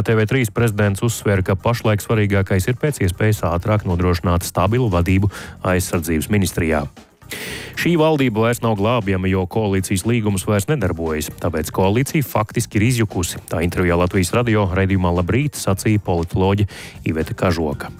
TV3 prezidents uzsvēra, ka pašlaik svarīgākais ir pēc iespējas ātrāk nodrošināt stabilu vadību aizsardzības ministrijā. Šī valdība vairs nav glābjama, jo koalīcijas līgums vairs nedarbojas, tāpēc koalīcija faktiski ir izjukusi. Tā intervijā Latvijas radio raidījumā Labrīt sacīja politoloģe Iveta Kažoka.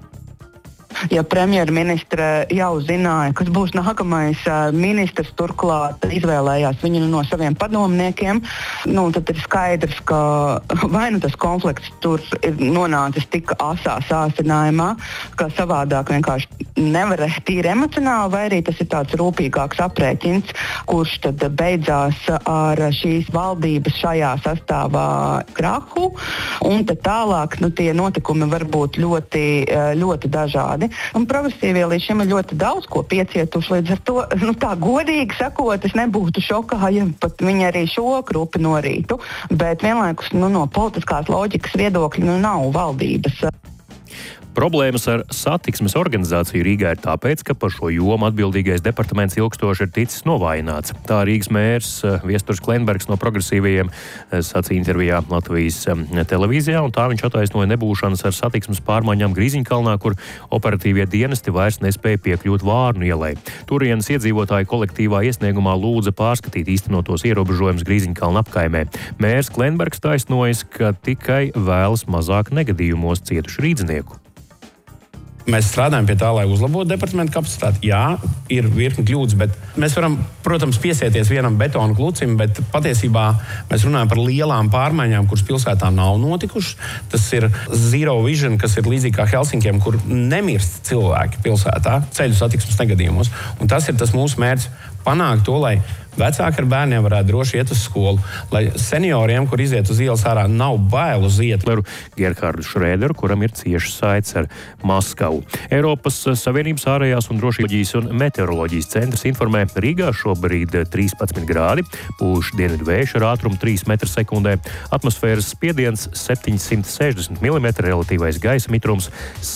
Ja premjerministre jau zināja, kas būs nākamais ministrs, turklāt izvēlējās viņu no saviem padomniekiem, tad ir skaidrs, ka vai nu tas konflikts tur ir nonācis tik asā sācinājumā, ka savādāk vienkārši nevarēja tīri emocionāli, vai arī tas ir tāds rūpīgāks aprēķins, kurš tad beidzās ar šīs valdības šajā sastāvā krahu, un tad tālāk tie notikumi var būt ļoti, ļoti dažādi. Un progresīvie līdz šim ir ļoti daudz ko piecietuši, līdz ar to, tā godīgi sakot, es nebūtu šokā, ja pat viņi arī šo krupi norītu, bet vienlaikus no politiskās loģikas viedokļa nav valdības. Problēmas ar satiksmes organizāciju Rīgā ir tāpēc, ka par šo jomu atbildīgais departaments ilgstoši ir ticis novājināts. Tā Rīgas mērs Viesturs Klenbergs no progresīvajiem sacīja intervijā Latvijas televīzijā, un tā viņš attaisnoja nebūšanas ar satiksmes pārmaiņām Grīziņkalnā, kur operatīvie dienesti vairs nespēja piekļūt Vārnu ielai. Turienes iedzīvotāju kolektīvā iesniegumā lūdza pārskatīt īstenotos ierobežojumus Grīziņkalna apkaimē. Mērs Klenbergs taisnojas, ka tikai vēlas mazāk negadījumos cietušu rīdznieku. Mēs strādājam pie tā, lai uzlabotu departamentu kapacitāti. Jā, ir virkni kļūdas, bet mēs varam, protams, piesieties vienam betonu klucim, bet patiesībā mēs runājam par lielām pārmaiņām, kuras pilsētā nav notikušas. Tas ir Zero Vision, kas ir līdzīgi kā Helsinkiem, kur nemirst cilvēki pilsētā, ceļu satiksmes negadījumos. Un tas ir tas mūsu mērķis panākt to, lai vecāki ar bērniem varētu droši iet uz skolu, lai senioriem, kur iziet uz ielas ārā, nav bail uz iet. Gerhardu Šrēderu, kuram ir cieši saites ar Maskavu. Eiropas Savienības ārējās un drošības un meteoroloģijas centrs informē, Rīgā šobrīd 13 grādi, pūš dienvidu vējš ar ātrumu 3 m/sekundē, atmosfēras spiediens 760 mm, relatīvais gaisa mitrums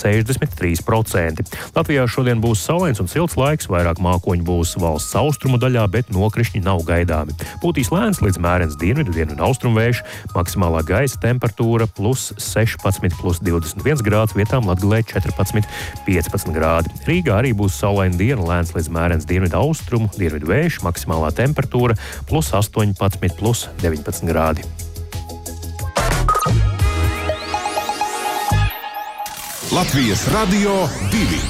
63%. Latvijā šodien būs saulains un silts laiks, vairāk mākoņu būs valsts austrumu daļā, bet nokrišņi nav gaidāmi. Pūtīs lēns līdz mērens dienvidu un austrumu vējš, maksimālā gaisa temperatūra +16, +21 grāds, vietām Latgalē 14-15 grādi. Rīgā arī būs saulaina diena, lēns līdz mērens dienvidu austrumu, dienvidu vējš, maksimālā temperatūra +18, +19 grādi. Latvijas Radio 2.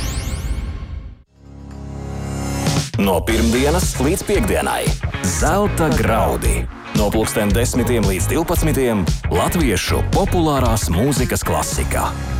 No pirmdienas līdz piektdienai Zelta graudi. No 10:00 līdz 12:00 latviešu populārās mūzikas klasika.